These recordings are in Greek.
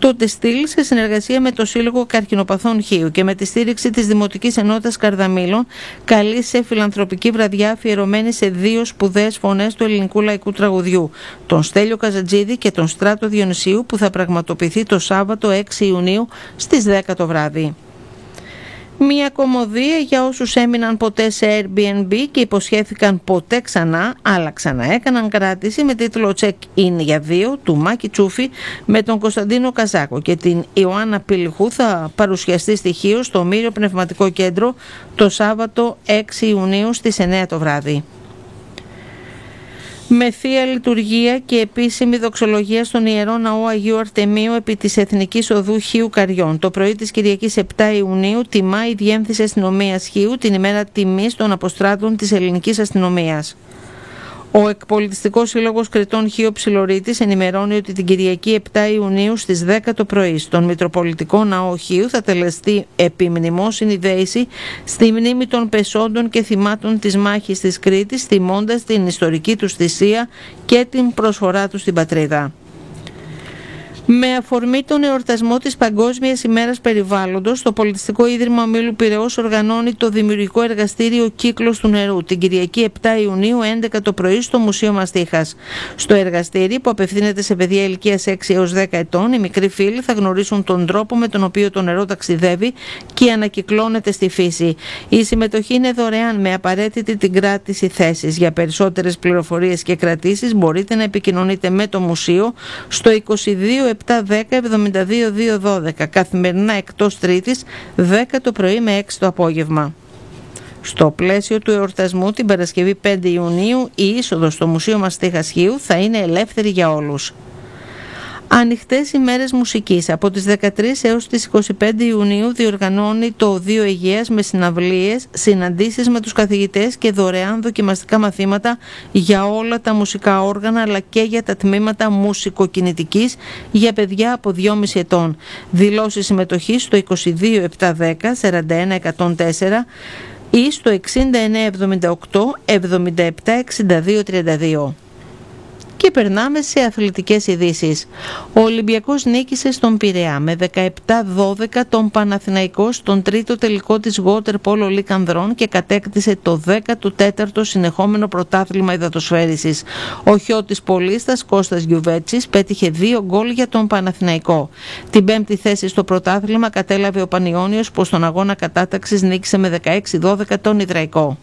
Το Τεστήλ, σε συνεργασία με το Σύλλογο Καρκινοπαθών Χείου και με τη στήριξη της Δημοτικής Ενότητας Καρδαμήλων, καλεί σε φιλανθρωπική βραδιά αφιερωμένη σε δύο σπουδαίες φωνές του ελληνικού λαϊκού τραγουδιού, τον Στέλιο Καζατζίδη και τον Στράτο Διονυσίου, που θα πραγματοποιηθεί το Σάββατο 6 Ιουνίου στις 10 το βράδυ. Μια κωμωδία για όσους έμειναν ποτέ σε Airbnb και υποσχέθηκαν ποτέ ξανά, αλλά ξαναέκαναν κράτηση, με τίτλο Check-in για δύο, του Μάκη Τσούφη με τον Κωνσταντίνο Καζάκο και την Ιωάννα Πυλιχού, θα παρουσιαστεί στοιχείο στο Μύριο Πνευματικό Κέντρο το Σάββατο 6 Ιουνίου στις 9 το βράδυ. Με θεία λειτουργία και επίσημη δοξολογία στον Ιερό Ναό Αγίου Αρτεμίου επί της Εθνικής Οδού Χίου Καριών, το πρωί της Κυριακής 7 Ιουνίου τιμά η Διεύθυνση Αστυνομίας Χίου την ημέρα τιμής των αποστράτων της ελληνικής αστυνομίας. Ο Εκπολιτιστικός Σύλλογος Κρητών Χίου Ψιλορίτης ενημερώνει ότι την Κυριακή 7 Ιουνίου στις 10 το πρωί στον Μητροπολιτικό Ναό Χίου θα τελεστεί επιμνημόσυνη δέηση στη μνήμη των πεσόντων και θυμάτων της μάχης της Κρήτης, τιμώντας την ιστορική τους θυσία και την προσφορά τους στην πατρίδα. Με αφορμή τον εορτασμό της Παγκόσμιας ημέρας περιβάλλοντος, το Πολιτιστικό Ίδρυμα Ομίλου Πειραιώς οργανώνει το δημιουργικό εργαστήριο Κύκλος του Νερού την Κυριακή 7 Ιουνίου 11 το πρωί στο Μουσείο Μαστίχας. Στο εργαστήρι, που απευθύνεται σε παιδιά ηλικίας 6 έως 10 ετών, οι μικροί φίλοι θα γνωρίσουν τον τρόπο με τον οποίο το νερό ταξιδεύει και ανακυκλώνεται στη φύση. Η συμμετοχή είναι δωρεάν, με απαραίτητη την κράτηση θέσης. Για περισσότερες πληροφορίες και κρατήσεις μπορείτε να επικοινωνείτε με το Μουσείο στο 22 710-72-212, καθημερινά εκτός Τρίτης, 10 το πρωί με 6 το απόγευμα. Στο πλαίσιο του εορτασμού την Παρασκευή 5 Ιουνίου, η είσοδος στο Μουσείο Μαστίχας Χίου θα είναι ελεύθερη για όλους. Ανοιχτές ημέρες μουσικής. Από τις 13 έως τις 25 Ιουνίου διοργανώνει το Οδείο Αιγαίας με συναυλίες, συναντήσεις με τους καθηγητές και δωρεάν δοκιμαστικά μαθήματα για όλα τα μουσικά όργανα, αλλά και για τα τμήματα μουσικοκινητικής για παιδιά από 2,5 ετών. Δηλώσεις συμμετοχής στο 22 710 41 104 ή στο 69 78 77 62 32. Και περνάμε σε αθλητικές ειδήσεις. Ο Ολυμπιακός νίκησε στον Πειραιά με 17-12 τον Παναθηναϊκό στον τρίτο τελικό της Water Polo League Ανδρών και κατέκτησε το 14ο συνεχόμενο πρωτάθλημα υδατοσφαίρισης. Ο Χιώτης Πολίστας Κώστας Γιουβέτσης πέτυχε 2 γκολ για τον Παναθηναϊκό. Την 5η θέση στο πρωτάθλημα κατέλαβε ο Πανιώνιος, που στον αγώνα κατάταξης νίκησε με 16-12 τον Ιδραϊκό.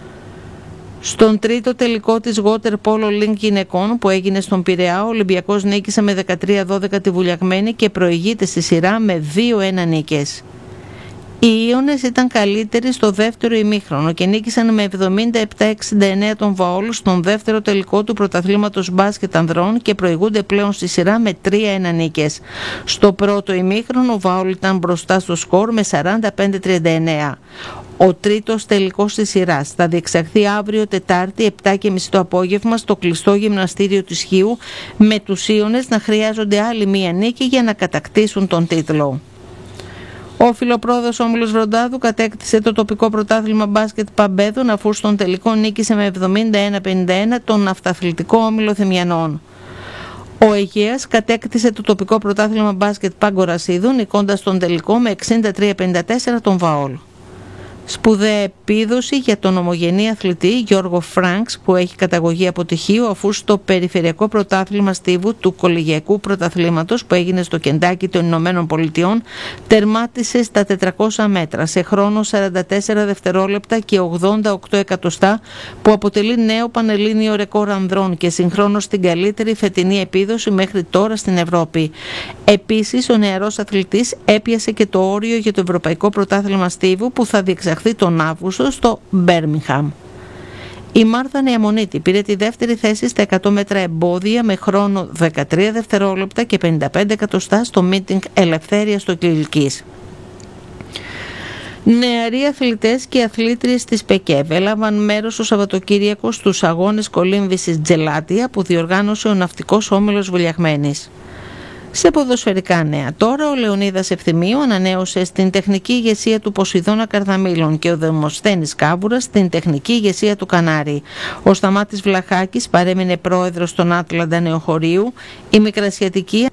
Στον τρίτο τελικό της Water Polo League γυναικών, που έγινε στον Πειραιά, ο Ολυμπιακός νίκησε με 13-12 τη Βουλιαγμένη και προηγείται στη σειρά με 2-1 νίκες. Οι Ιώνες ήταν καλύτεροι στο δεύτερο ημίχρονο και νίκησαν με 77-69 τον Βαόλ στον δεύτερο τελικό του πρωταθλήματος μπάσκετ ανδρών και προηγούνται πλέον στη σειρά με 3-1 νίκες. Στο πρώτο ημίχρονο ο Βαόλ ήταν μπροστά στο σκορ με 45-39. Ο τρίτος τελικός της σειράς θα διεξαχθεί αύριο Τετάρτη 7.30 το απόγευμα στο κλειστό γυμναστήριο της Χίου, με τους Ιώνες να χρειάζονται άλλη μία νίκη για να κατακτήσουν τον τίτλο. Ο φιλοπρόδος Όμιλος Βροντάδου κατέκτησε το τοπικό πρωτάθλημα μπάσκετ Παμπέδων, αφού στον τελικό νίκησε με 71-51 τον ναυταθλητικό Όμιλο Θεμιανών. Ο Αιγαίας κατέκτησε το τοπικό πρωτάθλημα μπάσκετ Πάγκορασίδου, νικώντας τον τελικό με 63-54 τον Βαόλ. Σπουδαία επίδοση για τον ομογενή αθλητή Γιώργο Φρανκς, που έχει καταγωγή από Τυχείο, αφού στο περιφερειακό πρωτάθλημα στίβου του κολεγιακού πρωταθλήματος που έγινε στο Κεντάκι των Ηνωμένων Πολιτειών τερμάτισε στα 400 μέτρα σε χρόνο 44 δευτερόλεπτα και 88 εκατοστά, που αποτελεί νέο πανελλήνιο ρεκόρ ανδρών και συγχρόνως την καλύτερη φετινή επίδοση μέχρι τώρα στην Ευρώπη. Επίσης, ο νεαρός αθλητής έπιασε και το όριο για το Ευρωπαϊκό Πρωτάθλημα Στίβου, που θα διεξαχθεί τον Αύγουστο στο Μπέρμιγχαμ. Η Μάρθα Νεαμονίτη πήρε τη δεύτερη θέση στα 100 μέτρα εμπόδια με χρόνο 13 δευτερόλεπτα και 55 εκατοστά στο μίτινγκ Ελευθέρειας στο Κιλκής. Νεαροί αθλητές και αθλήτριες της ΠΕΚΕΒ έλαβαν μέρος το Σαββατοκύριακο στους αγώνες κολύμβησης Τζελάτια που διοργάνωσε ο Ναυτικός Όμιλος Βουλιαγμένης. Σε ποδοσφαιρικά νέα τώρα, ο Λεωνίδας Ευθυμίου ανανέωσε στην τεχνική ηγεσία του Ποσειδώνα Καρδαμήλων και ο Δημοσθένης Κάβουρας στην τεχνική ηγεσία του Κανάρη. Ο Σταμάτης Βλαχάκης παρέμεινε πρόεδρος των Άτλαντα Νεοχωρίου. Η Μικρασιατική